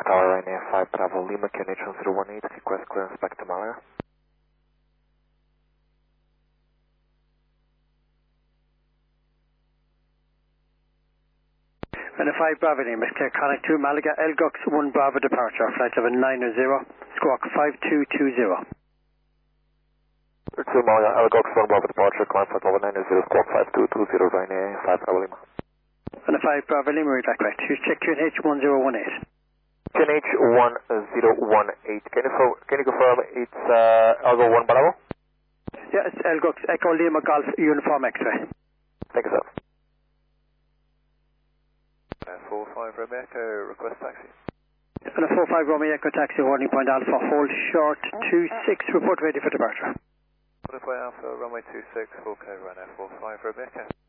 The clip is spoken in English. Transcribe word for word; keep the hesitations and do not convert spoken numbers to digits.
Tower, Ryanair five Bravo Lima, Q N H one zero one eight, request clearance back to Malaga. Ryanair five Bravo Lima, clear connect to Malaga, Elgox one Bravo departure, flight level nine zero, squawk five two two zero. To Malaga, Elgox one Bravo departure, climb flight level nine zero, squawk five two two zero, Ryanair five Bravo Lima. Ryanair five Bravo Lima, read back right, check Q N H one zero one eight. Q N H one zero one eight, can you, can you confirm it's uh, Elgo one Bravo? Yeah, it's Elgox Echo Lima Golf Uniform X-ray. Thank you, sir. four five Romeo Echo, request taxi. And a four five Romeo Echo taxi, warning point Alpha, hold short two six, report ready for departure. What if I Alpha, runway two six, full code, Ryanair four five Romeo Echo.